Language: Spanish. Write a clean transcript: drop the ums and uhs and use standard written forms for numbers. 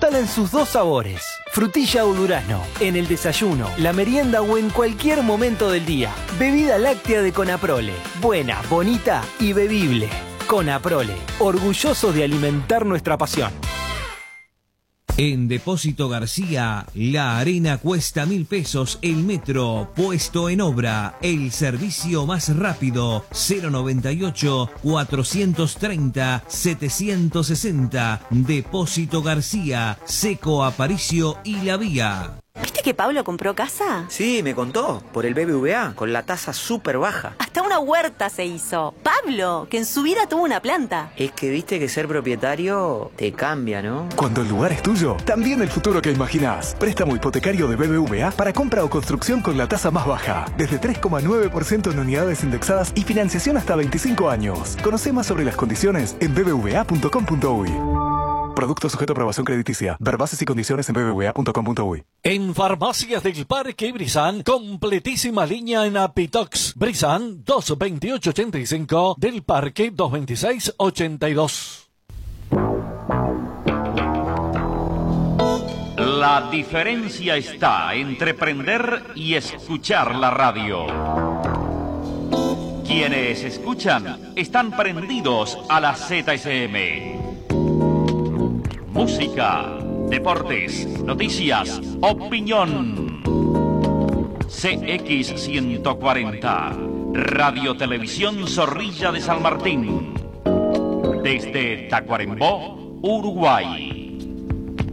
Disfrútala en sus dos sabores. Frutilla o durazno, en el desayuno, la merienda o en cualquier momento del día. Bebida láctea de Conaprole. Buena, bonita y bebible. Conaprole, orgulloso de alimentar nuestra pasión. En Depósito García, la arena cuesta 1.000 pesos, el metro puesto en obra, el servicio más rápido, 098-430-760, Depósito García, Seco Aparicio y La Vía. ¿Viste que Pablo compró casa? Sí, me contó, por el BBVA, con la tasa súper baja. Hasta una huerta se hizo. Pablo, que en su vida tuvo una planta. Es que viste que ser propietario te cambia, ¿no? Cuando el lugar es tuyo, también el futuro que imaginás. Préstamo hipotecario de BBVA para compra o construcción con la tasa más baja. Desde 3,9% en unidades indexadas y financiación hasta 25 años. Conoce más sobre las condiciones en bbva.com.uy. Producto sujeto a aprobación crediticia. Ver bases y condiciones en bbva.com.uy. En Farmacias del Parque Brizán, completísima línea en Apitox. Brizán 22885 del Parque 22682. La diferencia está entre prender y escuchar la radio. Quienes escuchan están prendidos a la ZSM. Música, deportes, noticias, opinión. CX 140, Radio Televisión Zorrilla de San Martín. Desde Tacuarembó, Uruguay.